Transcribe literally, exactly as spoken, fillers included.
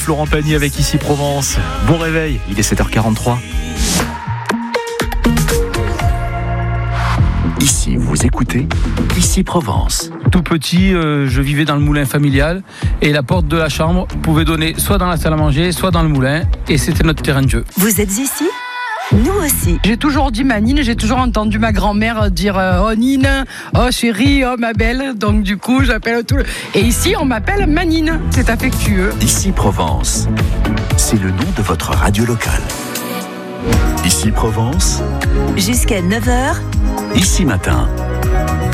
Florent Pagny avec Ici Provence. Bon réveil, il est sept heures quarante-trois. Ici, vous écoutez Ici Provence. Tout petit, euh, je vivais dans le moulin familial et la porte de la chambre pouvait donner soit dans la salle à manger, soit dans le moulin, et c'était notre terrain de jeu. Vous êtes ici ? Nous aussi. J'ai toujours dit ma Nine, j'ai toujours entendu ma grand-mère dire euh, oh Nine, oh chérie, oh ma belle. Donc du coup, j'appelle tout le... Et ici, on m'appelle Manine. C'est affectueux. Ici Provence, c'est le nom de votre radio locale. Ici Provence, Jusqu'à neuf heures. Ici Matin.